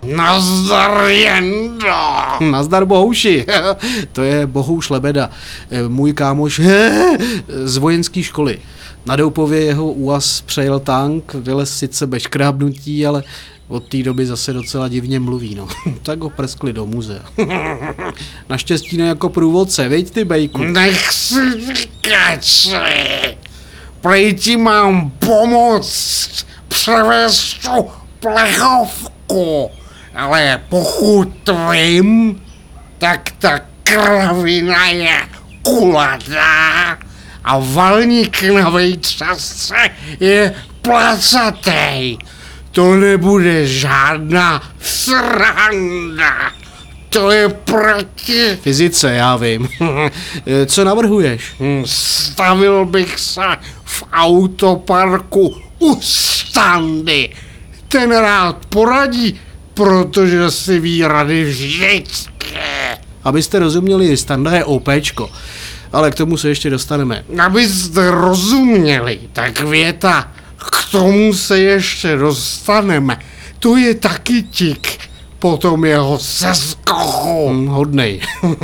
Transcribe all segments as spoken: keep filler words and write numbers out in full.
Nazdar, Jendo. Nazdar, Bohouši. To je Bohouš Lebeda, můj kámoš z vojenské školy. Na Doupově jeho úaz přejel tank, vylez sice bez škrábnutí, ale od té doby zase docela divně mluví, no. Tak ho prskli do muzea. Naštěstí ne jako průvodce, viď ty, bejku? Nech si vykačli. Prej ti mám pomoct převést tu plechovku, ale pokud vím, tak ta kravina je kulatá a valník na vejčasce je placatej. To nebude žádná sranda. To je proti fyzice, já vím. Co navrhuješ? Stavil bych se v autoparku u Standy. Ten rád poradí, protože si ví rady vždycky. Abyste rozuměli, Standa je OPčko, ale k tomu se ještě dostaneme. Abyste rozuměli, tak věta, k tomu se ještě dostaneme. To je taky tik, potom jeho seskochu. Hmm, hodnej.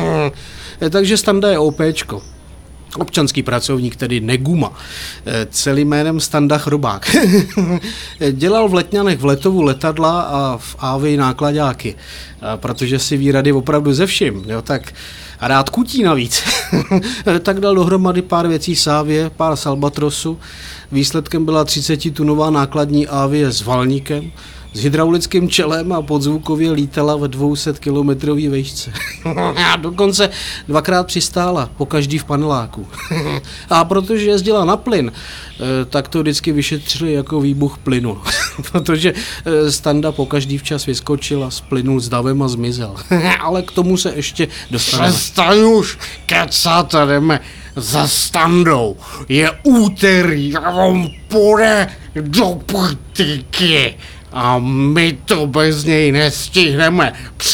Takže Standa je OPčko. Občanský pracovník, tedy Neguma. Celým jménem Standa Chrobák. Dělal v Letňanech v letovu letadla a v Ávy nákladáky. A protože si ví rady opravdu ze vším, jo, tak a rád kutí navíc. Tak dal dohromady pár věcí z Ávie, pár z Albatrosu. Výsledkem byla třicetitunová nákladní Avie s valníkem, s hydraulickým čelem a podzvukově lítala v dvě stě kilometrový výšce. A dokonce dvakrát přistála, po každý v paneláku. A protože jezdila na plyn, tak to vždycky vyšetřili jako výbuch plynu. Protože Standa po každý včas vyskočila z plynu s davem a zmizel. Ale k tomu se ještě dostaneme. Přestaň už kecat a jdeme za Standou. Je úterý a on půjde do politiky. A my to bez něj nestihneme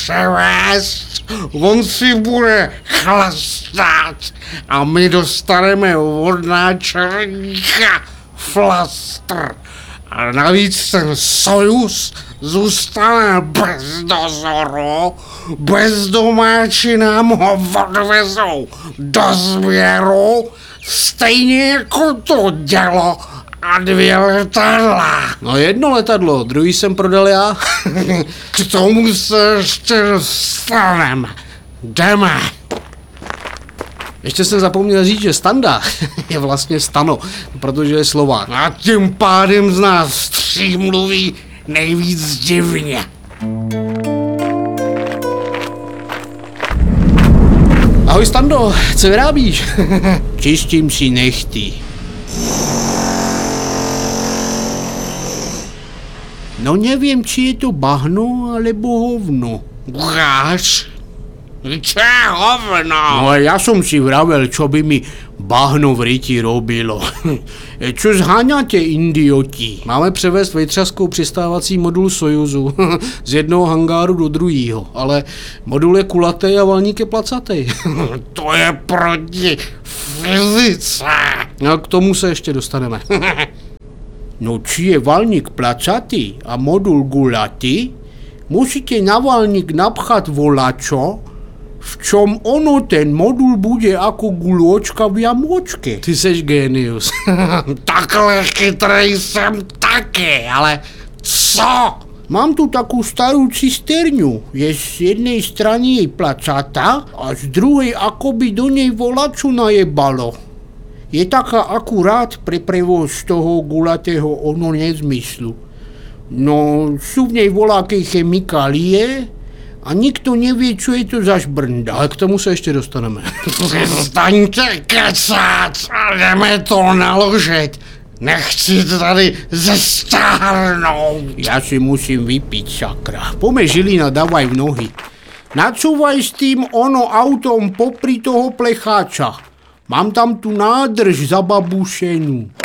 převést. On si bude chlastat a my dostaneme od náčelníka flastr. A navíc ten Sojuz zůstane bez dozoru, bezdomáči nám ho odvezou do sběru, stejně jako to dělo a dvě letadla. No jedno letadlo, druhý jsem prodal já. K tomu se ještě dostaneme. Jdeme. Ještě jsem zapomněl říct, že Standa je vlastně Stano, protože je Slovák. A tím pádem z nás tří mluví nejvíc divně. Ahoj Stando, co vyrábíš? Čistím si nechty. No nevím, či je to bahno, alebo hovno. Ukáž? Čo je hovno? No ja som si vravel, čo by mi bahno v ryti robilo. Čo zháňate, idioti? Máme převést vejtřaskou přistávací modul Sojuzu z jednoho hangáru do druhého, ale modul je kulatý a valník je placatý. To je proti fyzice. No k tomu se ještě dostaneme. No či je valník placatý a modul gulatý, musíte na valník napchat volačo, v čom ono ten modul bude jako gulôčka v jamôčke. Ty seš génius. Takhle chytrej jsem taky, ale co? Mám tu takú starú cisterňu. Je z jednej strany jej placata a z druhej akoby do nej volaču najebalo. Je taká akurát pre prevoz toho gulatého ono nezmyslu. No, sú v nej voľaké chemikálie a nikto nevie, čo je to za šbrnda. Ale k tomu se ještě dostaneme. Přestaňte kecat a jdeme to naložit. Nechci tady zestárnout. Já si musím vypiť, sakra. Pome Žilina, davaj v nohy. Nacúvaj s tým ono autom popri toho plecháča. Mám tam tu nádrž zababušenú.